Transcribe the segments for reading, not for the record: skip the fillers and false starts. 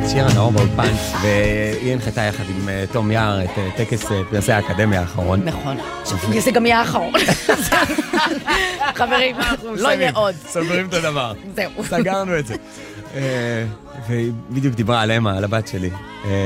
שירה נאור באולפן, והיא הנחתה יחד עם תום יער את טקס פרסי האקדמיה האחרון. נכון. זה גם יהיה האחרון. חברים, לא יהיה עוד. סוגרים את הדבר. זהו. סגרנו את זה. והיא בדיוק דיברה על אמה, על הבת שלי,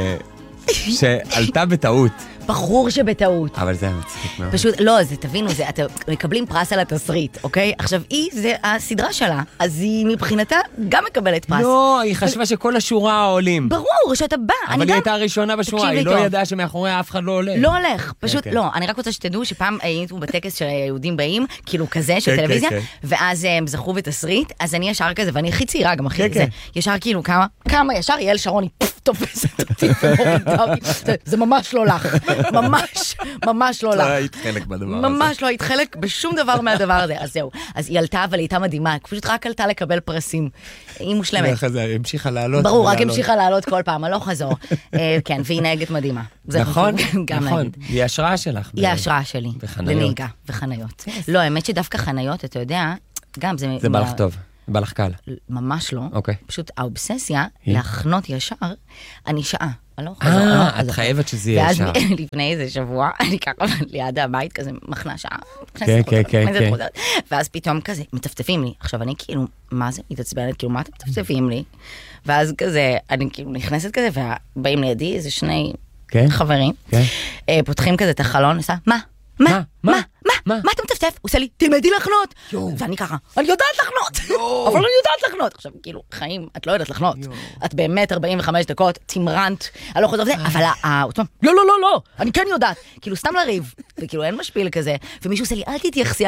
שעלתה בטעות. ברור שבטעות. אבל זה היה מצחיק מאוד. פשוט, לא, זה תבינו, אתם מקבלים פרס על התסריט, אוקיי? עכשיו, זה הסדרה שלה, אז היא מבחינתה גם מקבלת פרס. לא, היא חשבה שכל השורה עולים. ברור, שאתה בא. אבל היא הייתה הראשונה בשורה, היא לא ידעה שמאחוריה אף אחד לא עולה. לא הולך, פשוט לא. אני רק רוצה שתדעו שפעם היינו בטקס של היהודים באים, כאילו כזה, של טלוויזיה, ואז הם זכו בתסריט, אז אני ישר כזה, ואני הכי צעירה גם הכי כזה, ישר כאילו כמה ישר, יעל שרוני תופסת אותי ומורידה אותי. זה ממש לא לך. ממש לא לך. לא היית חלק בדבר הזה. ממש לא היית חלק בשום דבר מהדבר הזה. אז זהו. אז היא עלתה, אבל היא הייתה מדהימה. פשוט רק עלתה לקבל פרסים. היא מושלמת. ואחרי זה המשיכה לעלות. ברור, רק המשיכה לעלות כל פעם, הלוך חזור. כן, והיא נהגת מדהימה. נכון, נכון. היא ההשראה שלך. היא ההשראה שלי. לנהיגה וחניות. לא, האמת שדווקא חניות, אתה יודע, גם זה... זה בא לך טוב. בא לך קל. ממש לא. אוקיי. פשוט האובססיה להחנות ישר, אני שעה. את חייבת שזה יהיה ואז ישר. לפני איזה שבוע, אני ככה ליד הבית כזה, מחנה שעה. כן, כן, כן. ואז פתאום כזה, מצפצפים לי. עכשיו אני כאילו, מה זה? מתעצבנת, כאילו, מה אתם מצפצפים לי? ואז כזה, אני כאילו נכנסת כזה, ובאים לידי איזה שני חברים, פותחים כזה את החלון, עושה, מה אתה מצפצף? הוא עושה לי, תלמדי לחנות. ואני ככה, אני יודעת לחנות. אבל אני יודעת לחנות. עכשיו, כאילו, חיים, את לא יודעת לחנות. את באמת 45 דקות, תמרנת, אני לא חוזר, אבל לא, אני כן יודעת. כאילו, סתם לריב. וכאילו, אין משפיל כזה. ומישהו עושה לי, אל תתייחסי.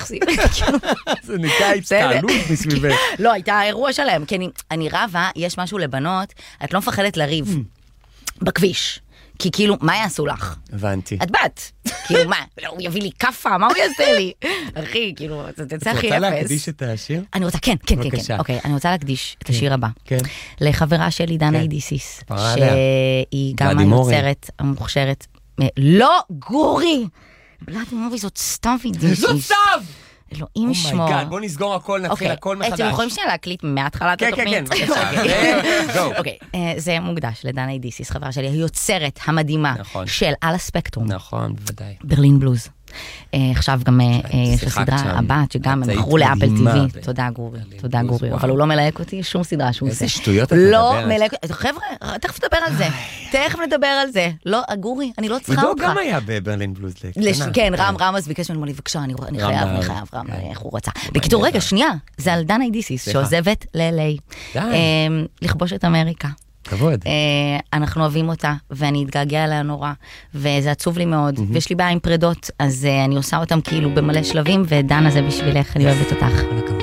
זה נקרא התקהלות מסביבך. לא, הייתה אירוע שלהם. כי אני רבה, יש משהו לבנות, את לא מפחדת לריב. בכביש. כי כאילו, מה יעשו לך? הבנתי. את בת. כאילו, מה? הוא יביא לי קפה, מה הוא יעשה לי? אחי, כאילו, זה תצא הכי אפס. את רוצה להקדיש את השיר? אני רוצה, כן. אוקיי, אני רוצה להקדיש את השיר הבא. כן. לחברה שלי, דנה אידיסיס. שהיא גם היוצרת המוכשרת. לא, גורי! בלאדי מורי זאת סתם אידיסיס. זאת סתם! אלוהים שמו. בוא נסגור הכל, נתחיל הכל מחדש. אתם יכולים שנייה להקליט מההתחלת התוכנית? כן. אוקיי, זה מוקדש לדנה אידיסיס, חברה שלי, היוצרת המדהימה של על הספקטרום. נכון, בוודאי. ברלין בלוז. עכשיו גם יש הסדרה הבת, שגם הם מכרו לאפל TV. תודה גורי. אבל הוא לא מלהק אותי, שום סדרה שהוא עושה. איזה שטויות את לא מדברת. מלהק אותי. חבר'ה, תכף נדבר על זה. לא, גורי, אני לא צריכה אותך. הוא גם היה בברלין בלוז. כן, רם אז ביקש ממני, בבקשה, אני חייב, רם, איך הוא רצה. בקיצור, רגע, שנייה, זה על דנה אידיסיס, שעוזבת ל-LA. לכבוש את אמריקה. כבוד. אנחנו אוהבים אותה, ואני אתגעגע אליה נורא, וזה עצוב לי מאוד, ויש לי בעיה עם פרדות, אז אני עושה אותם כאילו במלא שלבים, ודנה זה בשבילך, אני אוהבת אותך.